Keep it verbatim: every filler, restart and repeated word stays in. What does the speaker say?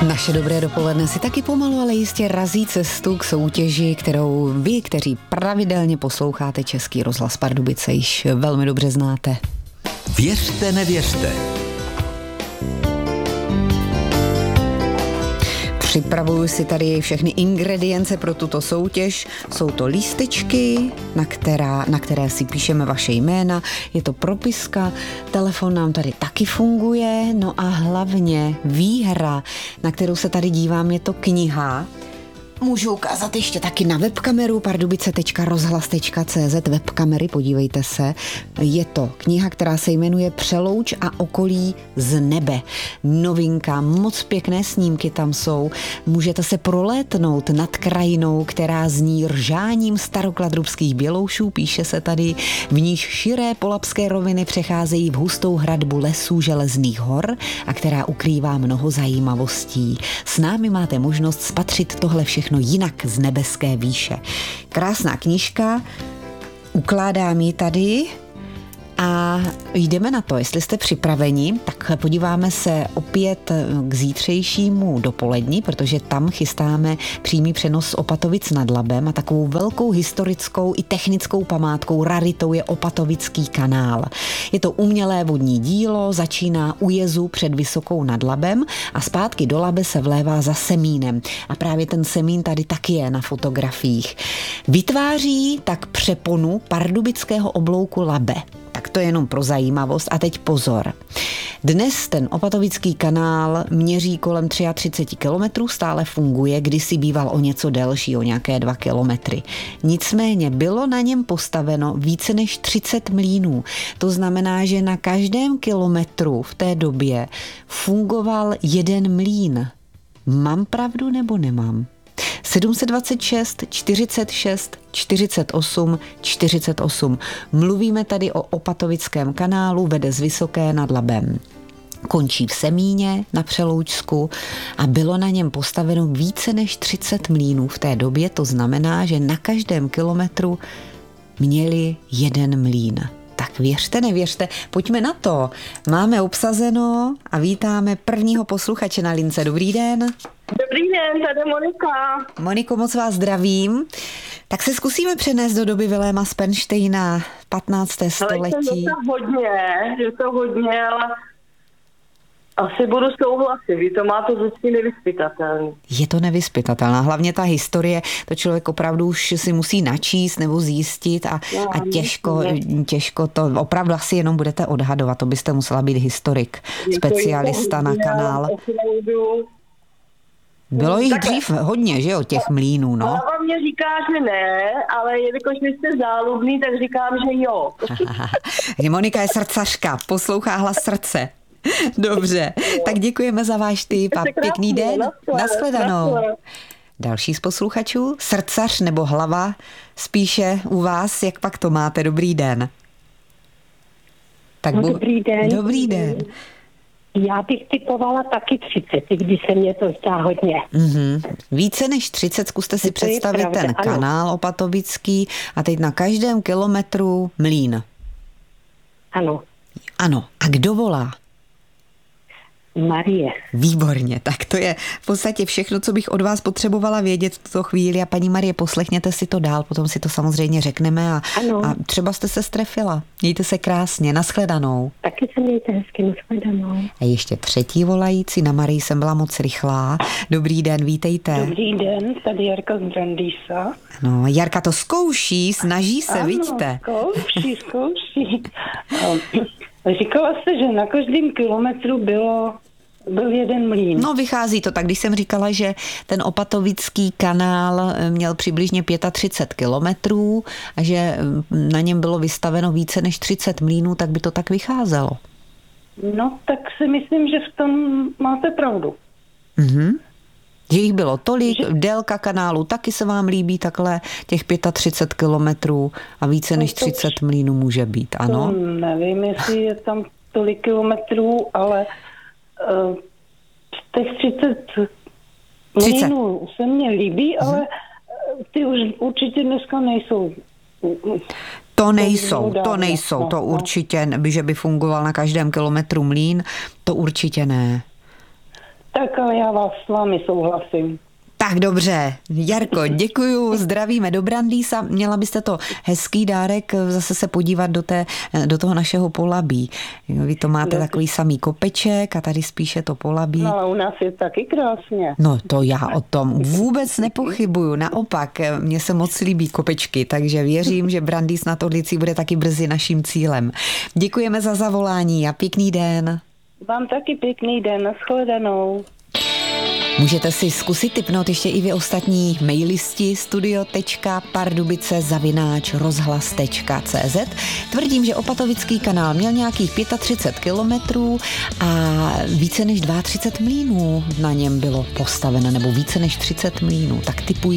Naše dobré dopoledne si taky pomalu, ale jistě razí cestu k soutěži, kterou vy, kteří pravidelně posloucháte Český rozhlas Pardubice, již velmi dobře znáte. Věřte, nevěřte. Připravuju si tady všechny ingredience pro tuto soutěž. Jsou to lístečky, na, která, na které si píšeme vaše jména. Je to propiska, telefon nám tady taky funguje. No a hlavně výhra, na kterou se tady dívám, je to kniha. Můžu ukázat ještě taky na webkameru pardubice tečka rozhlas tečka cé zet webkamery, podívejte se. Je to kniha, která se jmenuje Přelouč a okolí z nebe. Novinka, moc pěkné snímky tam jsou. Můžete se prolétnout nad krajinou, která zní ržáním starokladrubských běloušů. Píše se tady, v níž širé polabské roviny přecházejí v hustou hradbu lesů železných hor a která ukrývá mnoho zajímavostí. S námi máte možnost spatřit tohle všechno jinak z nebeské výše. Krásná knížka, ukládám ji tady a jdeme na to. Jestli jste připraveni, tak podíváme se opět k zítřejšímu dopoledni, protože tam chystáme přímý přenos z Opatovic nad Labem a takovou velkou historickou i technickou památkou, raritou je Opatovický kanál. Je to umělé vodní dílo, začíná u jezu před Vysokou nad Labem a zpátky do Labe se vlévá za Semínem. A právě ten Semín tady taky je na fotografiích. Vytváří tak přeponu pardubického oblouku Labe. Tak to je jenom pro zajímavost. A teď pozor. Dnes ten Opatovický kanál měří kolem třicet tři kilometrů, stále funguje, kdysi býval o něco delší, o nějaké dva kilometry. Nicméně bylo na něm postaveno více než třicet mlýnů. To znamená, že na každém kilometru v té době fungoval jeden mlýn. Mám pravdu nebo nemám? sedm set dvacet šest, čtyřicet šest, čtyřicet osm, čtyřicet osm. Mluvíme tady o Opatovickém kanálu, vede z Vysoké nad Labem. Končí v Semíně na Přeloučsku a bylo na něm postaveno více než třicet mlýnů v té době. To znamená, že na každém kilometru měli jeden mlýn. Tak věřte, nevěřte, pojďme na to. Máme obsazeno a vítáme prvního posluchače na lince. Dobrý den. Dobrý den, tady Monika. Moniko, moc vás zdravím. Tak se zkusíme přenést do doby Viléma z Pennštejna, patnácté století. Ale je to hodně, je to hodně, ale asi budu souhlasit. Vy to máte vždycky nevyspytatelné. Je to nevyspytatelná. Hlavně ta historie, to člověk opravdu už si musí načíst nebo zjistit a, a těžko, těžko to opravdu asi jenom budete odhadovat. To byste musela být historik, specialista na kanál. Bylo jich dřív hodně, že jo, těch mlýnů, no. Hlava mě říká, že ne, ale jelikož vy jste záludný, tak říkám, že jo. Monika je srdcařka, poslouchá hlas srdce. Dobře, tak děkujeme za váš tip a pěkný den. Nashledanou. Další z posluchačů, srdcař nebo hlava, spíše u vás, jak pak to máte? Dobrý den. Tak no, bu- dobrý den. Dobrý den. Já bych typovala taky třicet, když se mě to zdá hodně. Mm-hmm. Více než třicet, zkuste si to představit pravda, ten ano. kanál Opatovický a teď na každém kilometru mlýn. Ano. Ano. A kdo volá? Marie. Výborně, tak to je v podstatě všechno, co bych od vás potřebovala vědět v tuto chvíli. A paní Marie, poslechněte si to dál, potom si to samozřejmě řekneme a, a třeba jste se strefila. Mějte se krásně, nashledanou. Taky se mějte hezky, nashledanou. A ještě třetí volající, na Marii jsem byla moc rychlá. Dobrý den, vítejte. Dobrý den, tady Jarka z Brandýsa. No, Jarka to zkouší, snaží se, ano, vidíte. zkouší, zkouší. Říkala jste, že na každém kilometru bylo, byl jeden mlýn. No vychází to tak, když jsem říkala, že ten Opatovický kanál měl přibližně třicet pět kilometrů a že na něm bylo vystaveno více než třicet mlýnů, tak by to tak vycházelo. No tak si myslím, že v tom máte pravdu. Mhm. Že jich bylo tolik, že... délka kanálu taky se vám líbí takhle těch třicet pět kilometrů a více než třicet mlýnů může být, ano? To nevím, jestli je tam tolik kilometrů, ale uh, těch třicet mlýnů se mně líbí, uh-huh. ale ty už určitě dneska nejsou. To nejsou, to nejsou, to určitě, že by fungoval na každém kilometru mlýn, to určitě ne. Tak ale já vás s vámi souhlasím. Tak dobře, Jarko, děkuju, zdravíme do Brandýsa. Měla byste to hezký dárek zase se podívat do, té, do toho našeho Polabí. Vy to máte Dobře. takový samý kopeček a tady spíše to Polabí. No ale u nás je taky krásně. No to já o tom vůbec nepochybuju. Naopak, mně se moc líbí kopečky, takže věřím, že Brandýs nad Orlicí bude taky brzy naším cílem. Děkujeme za zavolání a pěkný den. Vám taky pěkný den, nashledanou. Můžete si zkusit tipnout ještě i vy ostatní mailisti studio tečka pardubice zavináč rozhlas tečka cé zet. Tvrdím, že opatovický kanál měl nějakých třicet pět kilometrů a více než třicet dva mlýnů na něm bylo postaveno, nebo více než třicet mlýnů. Tak tipuji